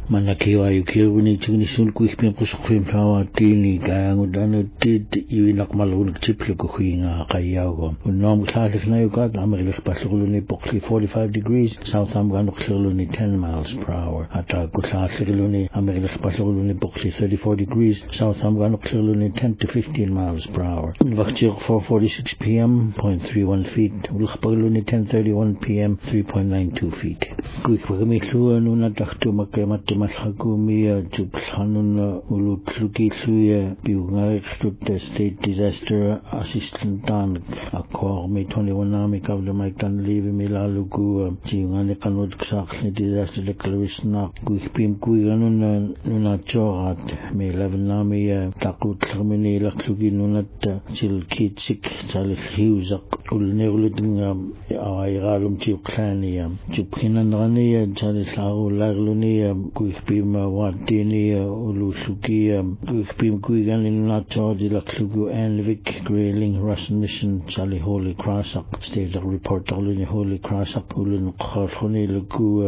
Manakiwa yukiruni tigni sul kuikpin kusukfim tawa tini kaya ngudano tid iwinak malunag chiplo kuhinga kayago. Unom klasik na yukat amerilik pasuluni pokli 45 degrees south amganok siluni 10 miles per hour. Ata klasik luni amerilik pasuluni pokli 34 degrees south amganok siluni 10 to 15 miles per hour. Vakchir 4:46 p.m. 0.31 feet. Ulkhpaguluni 10:31 p.m. 3.92 feet. Kuikpagamitlua nuna taktu makamat Malhagumia Jubhanun Ulutluki Suya Bungaik State Disaster Assistant Dan Akor May 21 Nami Kavla Maikan Levi Milalugu Jiungani Kanud Ksakni Disaster Declaration Guipim Guiganun Nunachorat May 11 Nami Takut Termini Laklugi Nunat Chil Kitsik Chalis Hiusak Ulnerluding Airalum Chipklania Juphinan Rania Chalis Aru Laglunia Guipim Watini Ulusuki Guipim Guigan in Nacho de la Klugu Anvik Grayling Russian Mission Charlie Holy Crossock State Report Holy Crossock Ulun Khorhoni Lugu